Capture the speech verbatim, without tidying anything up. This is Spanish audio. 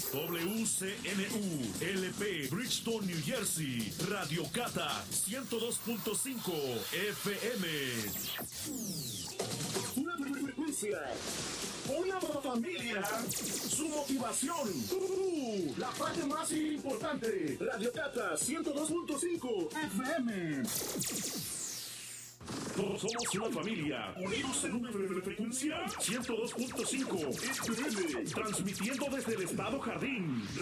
W C N U L P, Bridgeton, New Jersey. Radio Cata ciento dos punto cinco F M. Una frecuencia, una familia, su motivación, uh, la parte más importante. Radio Cata ciento dos punto cinco F M. Todos somos una familia, unidos en una frecuencia ciento dos punto cinco F M, transmitiendo desde el estado Jardín.